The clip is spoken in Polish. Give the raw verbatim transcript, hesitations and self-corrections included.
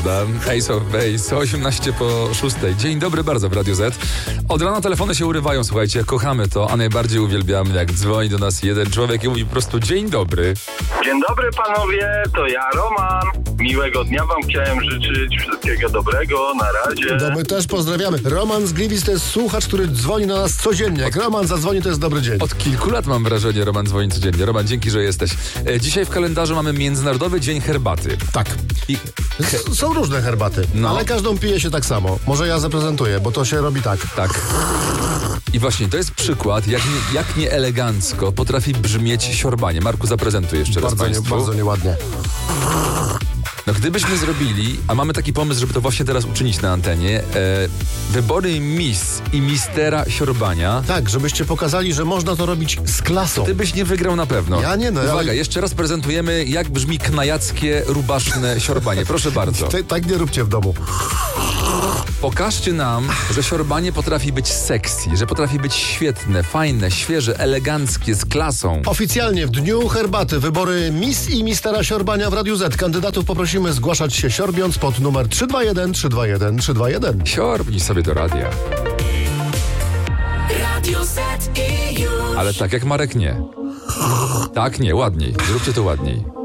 prawda? Ace of Base, osiemnaście po szóstej. Dzień dobry bardzo w Radio Z. Od rana telefony się urywają, słuchajcie, kochamy to, a najbardziej uwielbiamy, jak dzwoni do nas jeden człowiek i mówi po prostu dzień dobry. Dzień dobry panowie, to ja Roman. Miłego dnia wam chciałem życzyć, wszystkiego dobrego, na razie. No my też pozdrawiamy. Roman z Gliwic to jest słuchacz, który dzwoni do nas codziennie. Jak Roman zadzwoni, to jest dobry dzień. Od kilku lat mam wrażenie, Roman dzwoni codziennie. Roman, dzięki, że jesteś. E, dzisiaj w kalendarzu mamy Międzynarodowy Dzień Herbaty. Tak. I S- Są różne herbaty, No. ale każdą pije się tak samo. Może ja zaprezentuję, bo to się robi tak. tak. I właśnie, to jest przykład, jak, nie, jak nieelegancko potrafi brzmieć siorbanie. Marku, zaprezentuj jeszcze raz Bardzo, nie, państwu. bardzo nieładnie. No gdybyśmy zrobili, a mamy taki pomysł, żeby to właśnie teraz uczynić na antenie, e, wybory Miss i Mistera siorbania, Tak, żebyście pokazali, że można to robić z klasą. ty byś nie wygrał na pewno. Ja nie, no, Uwaga, ale- jeszcze raz prezentujemy, jak brzmi knajackie, rubaszne siorbanie. Proszę bardzo. Te, tak nie róbcie w domu. Pokażcie nam, że siorbanie potrafi być sexy, że potrafi być świetne, fajne, świeże, eleganckie, z klasą. Oficjalnie w dniu herbaty wybory Miss i Mistera Siorbania w Radiu Z. Kandydatów poprosimy zgłaszać się siorbiąc pod numer trzy dwa jeden trzy dwa jeden trzy dwa jeden. Siorbnij sobie do radia. Radio Z i już. Ale tak jak Marek nie. Tak, nie, ładniej. Zróbcie to ładniej.